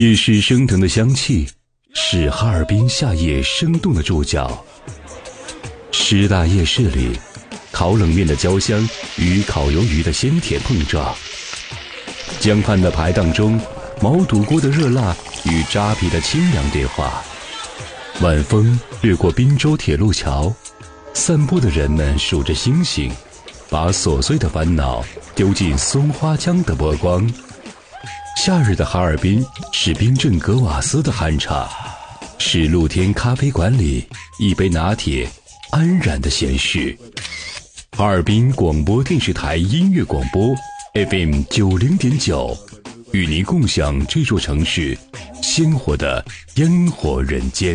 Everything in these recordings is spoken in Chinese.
夜市升腾的香气是哈尔滨夏夜生动的注脚。师大夜市里，烤冷面的焦香与烤鱿鱼的鲜甜碰撞，江畔的排档中，毛肚锅的热辣与扎皮的清凉对话。晚风掠过滨州铁路桥，散步的人们数着星星，把琐碎的烦恼丢进松花江的波光。夏日的哈尔滨是冰镇格瓦斯的酣畅，是露天咖啡馆里一杯拿铁安然的闲适。哈尔滨广播电视台音乐广播 FM 90.9，与您共享这座城市鲜活的烟火人间。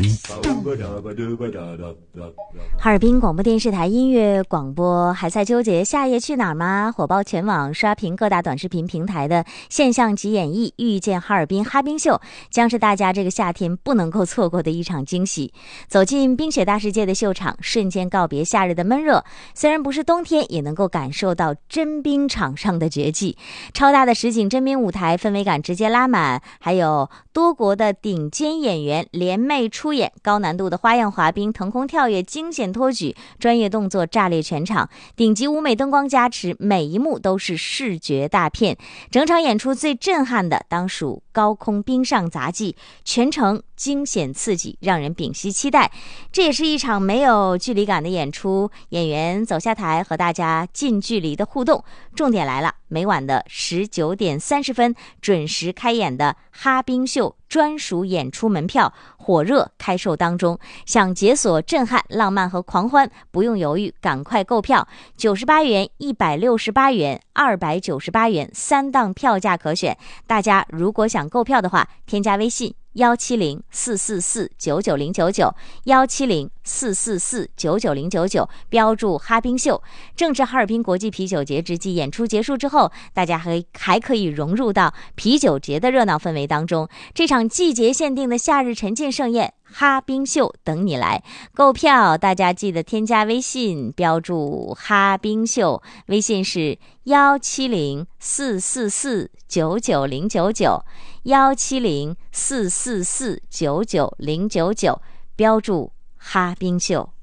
哈尔滨广播电视台音乐广播还在纠结夏夜去哪儿吗？火爆全网，刷屏各大短视频平台的现象级演绎遇见哈尔滨哈冰秀，将是大家这个夏天不能够错过的一场惊喜。走进冰雪大世界的秀场，瞬间告别夏日的闷热，虽然不是冬天，也能够感受到真冰场上的绝技。超大的实景真冰舞台，氛围感直接拉满，还有多国的顶尖演员联袂出演，高难度的花样滑冰、腾空跳跃、惊险托举，专业动作炸裂全场，顶级舞美灯光加持，每一幕都是视觉大片。整场演出最震撼的当属高空冰上杂技，全程惊险刺激，让人屏息期待。这也是一场没有距离感的演出，演员走下台和大家近距离的互动。重点来了，每晚的19点30分准时开演的哈冰秀专属演出门票火热开售当中，想解锁震撼、浪漫和狂欢，不用犹豫，赶快购票！98元、168元、298元，3档票价可选。大家如果想购票的话，添加微信170-444-99099，170-444-99099，标注哈冰秀。正值哈尔滨国际啤酒节之际，演出结束之后，大家还可以融入到啤酒节的热闹氛围当中。这场季节限定的夏日沉浸盛宴，哈冰秀等你来！购票大家记得添加微信，标注哈冰秀，微信是170-444-99099，170-444-99099，标注哈冰秀。